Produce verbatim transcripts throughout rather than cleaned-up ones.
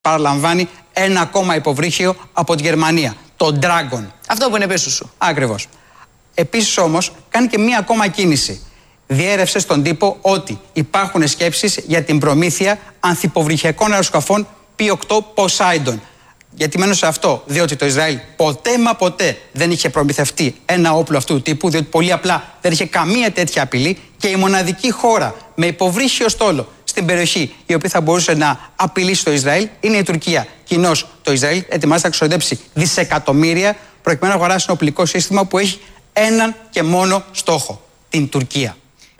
παραλαμβάνει ένα ακόμα υποβρύχιο από τη Γερμανία, το Dragon. Αυτό που είναι πίσω σου. Ακριβώς. Επίσης όμως κάνει και μία ακόμα κίνηση. Διέρευσε στον τύπο ότι υπάρχουν σκέψεις για την προμήθεια ανθυποβρυχιακών αεροσκαφών πι οκτώ Poseidon. Γιατί μένω σε αυτό, διότι το Ισραήλ ποτέ μα ποτέ δεν είχε προμηθευτεί ένα όπλο αυτού του τύπου, διότι πολύ απλά δεν είχε καμία τέτοια απειλή και η μοναδική χώρα με υποβρύχιο στόλο στην περιοχή η οποία θα μπορούσε να απειλήσει το Ισραήλ είναι η Τουρκία. Κοινώς το Ισραήλ ετοιμάζεται να ξοδέψει δισεκατομμύρια προκειμένου να αγοράσει ένα οπλικό σύστημα που έχει έναν και μόνο στόχο, την Τουρκία.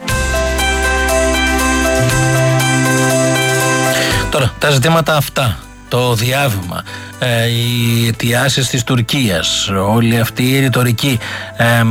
Τώρα, τα ζητήματα αυτά, το διάβημα, ε, οι αιτιάσεις της Τουρκίας, όλη αυτή η ρητορική ε, ε,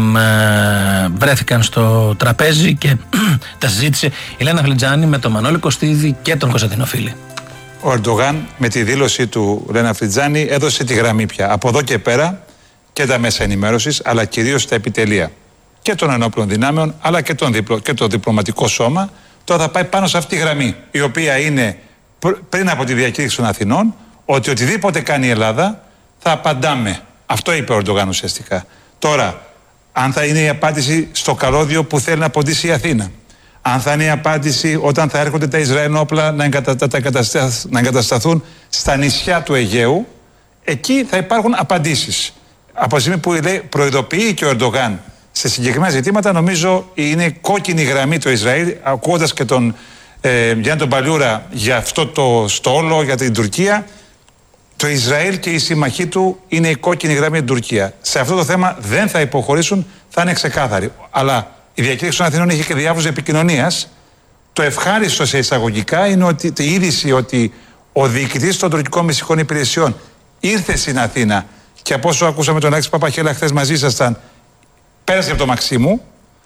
βρέθηκαν στο τραπέζι και τα συζήτησε η Λένα Φλιτζάνη με τον Μανώλη Κωστίδη και τον Κωνσταντίνο Φίλη. Ο Ερντογάν με τη δήλωση του Λένα Φλιτζάνη έδωσε τη γραμμή πια. Από εδώ και πέρα και τα μέσα ενημέρωσης, αλλά κυρίως τα επιτελεία και των ενόπλων δυνάμεων, αλλά και, τον διπλω, και το διπλωματικό σώμα, τώρα θα πάει πάνω σε αυτή τη γραμμή, η οποία είναι πριν από τη διακήρυξη των Αθηνών, ότι οτιδήποτε κάνει η Ελλάδα θα απαντάμε. Αυτό είπε ο Ερντογάν ουσιαστικά. Τώρα, αν θα είναι η απάντηση στο καλώδιο που θέλει να ποντίσει η Αθήνα, αν θα είναι η απάντηση όταν θα έρχονται τα Ισραηλινά όπλα να, εγκατα, να εγκατασταθούν στα νησιά του Αιγαίου, εκεί θα υπάρχουν απαντήσεις. Από τη στιγμή που λέει, προειδοποιεί και ο Ερντογάν σε συγκεκριμένα ζητήματα, νομίζω είναι κόκκινη γραμμή το Ισραήλ, ακούγοντας και τον ε, Γιάννη τον Παλιούρα για αυτό το στόλο, για την Τουρκία. Το Ισραήλ και η συμμαχοί του είναι η κόκκινη γραμμή για την Τουρκία. Σε αυτό το θέμα δεν θα υποχωρήσουν, θα είναι ξεκάθαροι. Αλλά η διακήρυξη των Αθηνών είχε και διάφορες επικοινωνίας. Το ευχάριστο σε εισαγωγικά είναι ότι η είδηση ότι ο διοικητής των τουρκικών μυστικών υπηρεσιών ήρθε στην Αθήνα και από όσο ακούσαμε τον Άκη Παπαχέλα χθες μαζί ήσασταν, πέρασε από το Μαξίμου,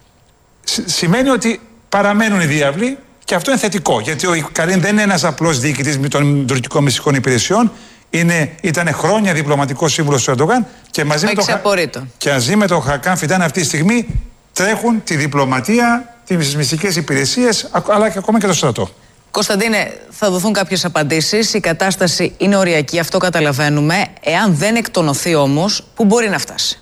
σημαίνει ότι παραμένουν οι διάβλοι και αυτό είναι θετικό. Γιατί ο Καλίν δεν είναι ένας απλός διοικητής των τουρκικών μυστικών υπηρεσιών. Είναι, ήταν χρόνια διπλωματικός σύμβουλος του Ερντογάν και μαζί, με το, και μαζί με τον Χακάν Φιντάν αυτή τη στιγμή τρέχουν τη διπλωματία, τις μυστικές υπηρεσίες, αλλά και ακόμα και το στρατό. Κωνσταντίνε, θα δοθούν κάποιες απαντήσεις. Η κατάσταση είναι οριακή, αυτό καταλαβαίνουμε. Εάν δεν εκτονωθεί όμως, πού μπορεί να φτάσει?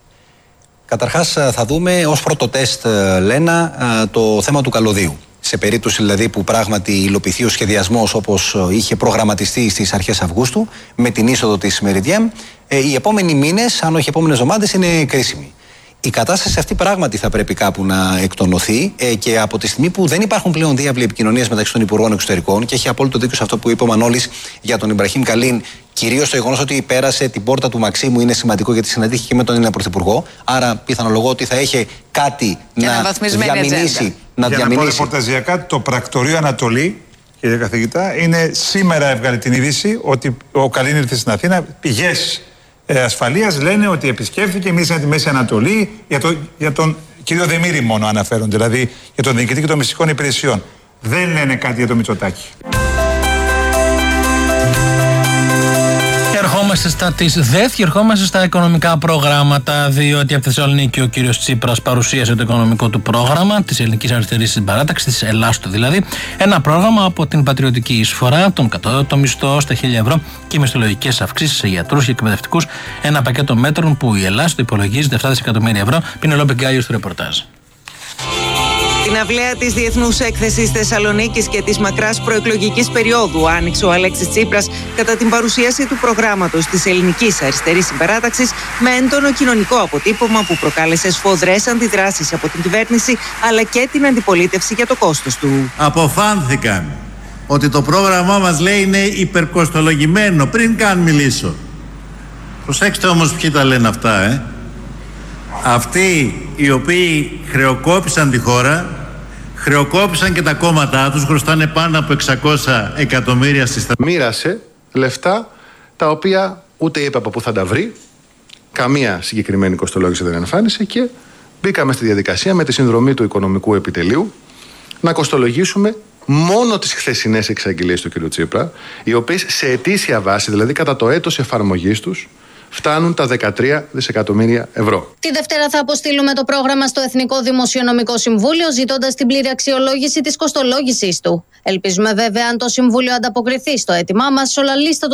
Καταρχάς θα δούμε ως πρώτο τεστ, Λένα, το θέμα του καλωδίου. Σε περίπτωση δηλαδή που πράγματι υλοποιηθεί ο σχεδιασμός όπως είχε προγραμματιστεί στις αρχές Αυγούστου, με την είσοδο της Μεριντιέμ, οι επόμενοι μήνες, αν όχι οι επόμενες εβδομάδες, είναι κρίσιμοι. Η κατάσταση αυτή πράγματι θα πρέπει κάπου να εκτονωθεί ε, και από τη στιγμή που δεν υπάρχουν πλέον διάβλοι επικοινωνίας μεταξύ των Υπουργών Εξωτερικών, και έχει απόλυτο δίκιο σε αυτό που είπε ο Μανώλης για τον Ιμπραχήμ Καλίν, κυρίως το γεγονός ότι πέρασε την πόρτα του Μαξίμου είναι σημαντικό γιατί συναντήθηκε και με τον Έλληνα Πρωθυπουργό. Άρα πιθανολογώ ότι θα έχει κάτι και να διαμηνήσει. Να Για διαμηνήσει. Να πω ρεπορταζιακά, το πρακτορείο Ανατολή, κύριε καθηγητά, είναι σήμερα έβγαλε την είδηση ότι ο Καλίν ήρθε στην Αθήνα. Πηγές ε, ασφαλείας λένε ότι επισκέφθηκε, μίλησε για τη Μέση Ανατολή, για, το, για τον κύριο Δεμήρη μόνο αναφέρονται, δηλαδή για τον διοικητή και των μυστικών υπηρεσιών. Δεν λένε κάτι για το Μητσοτάκη. Ερχόμαστε στα της ΔΕΘ και ερχόμαστε στα οικονομικά προγράμματα, διότι από τη Θεσσαλονίκη ο κύριος Τσίπρας παρουσίασε το οικονομικό του πρόγραμμα της Ελληνικής Αριστερής Συμπαράταξης, της Ελλάστο δηλαδή. Ένα πρόγραμμα από την πατριωτική εισφορά, τον κατώτατο μισθό στα χίλια ευρώ και μισθολογικές αυξήσεις σε γιατρούς και εκπαιδευτικούς. Ένα πακέτο μέτρων που η Ελλάστο υπολογίζεται επτά δισεκατομμύρια ευρώ. Πινελόπη Γκάλιο στο ρεπορτάζ. Την αυλαία της Διεθνούς Έκθεσης Θεσσαλονίκης και της μακράς προεκλογικής περίοδου άνοιξε ο Αλέξης Τσίπρας κατά την παρουσίαση του προγράμματος της Ελληνικής Αριστερής Συμπαράταξης με έντονο κοινωνικό αποτύπωμα που προκάλεσε σφοδρές αντιδράσεις από την κυβέρνηση αλλά και την αντιπολίτευση για το κόστος του. Αποφάνθηκαν ότι το πρόγραμμά μας λέει είναι υπερκοστολογημένο πριν καν μιλήσω. Προσέξτε όμως ποιοι τα λένε αυτά, ε. Αυτοί οι οποίοι χρεοκόπησαν τη χώρα, χρεοκόπησαν και τα κόμματά τους, χρωστάνε πάνω από εξακόσια εκατομμύρια στη στρατή. Μοίρασε λεφτά τα οποία ούτε είπε από πού θα τα βρει, καμία συγκεκριμένη κοστολόγηση δεν εμφάνισε και μπήκαμε στη διαδικασία με τη συνδρομή του Οικονομικού Επιτελείου να κοστολογήσουμε μόνο τις χθεσινές εξαγγελίες του κ. Τσίπρα, οι οποίες σε ετήσια βάση, δηλαδή κατά το έτος εφαρμογής τους, φτάνουν τα δεκατρία δισεκατομμύρια ευρώ. Τη Δευτέρα θα αποστείλουμε το πρόγραμμα στο Εθνικό Δημοσιονομικό Συμβούλιο, ζητώντας την πλήρη αξιολόγηση της κοστολόγησης του. Ελπίζουμε βέβαια, αν το Συμβούλιο ανταποκριθεί στο αίτημά μας, όλα λίστα